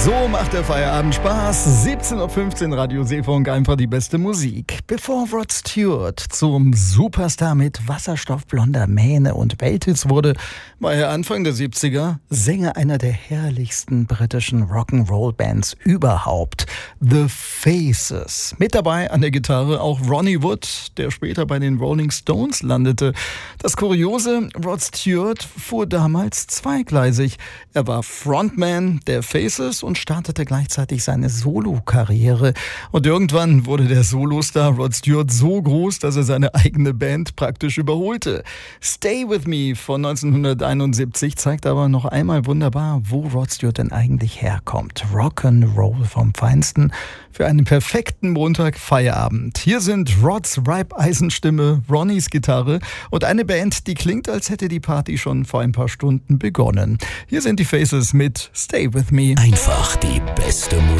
So macht der Feierabend Spaß. 17.15 Uhr Radio Seefunk, einfach die beste Musik. Bevor Rod Stewart zum Superstar mit wasserstoffblonder Mähne und Welthits wurde, war er Anfang der 70er Sänger einer der herrlichsten britischen Rock'n'Roll-Bands überhaupt, The Faces. Mit dabei an der Gitarre auch Ronnie Wood, der später bei den Rolling Stones landete. Das Kuriose, Rod Stewart fuhr damals zweigleisig. Er war Frontman der Faces und startete gleichzeitig seine Solo-Karriere. Und irgendwann wurde der Solostar Rod Stewart so groß, dass er seine eigene Band praktisch überholte. Stay With Me von 1971 zeigt aber noch einmal wunderbar, wo Rod Stewart denn eigentlich herkommt. Rock'n'Roll vom Feinsten für einen perfekten Montag-Feierabend. Hier sind Rods Reibeisenstimme, Ronnies Gitarre und eine Band, die klingt, als hätte die Party schon vor ein paar Stunden begonnen. Hier sind die Faces mit Stay With Me. Einfach die beste Musik.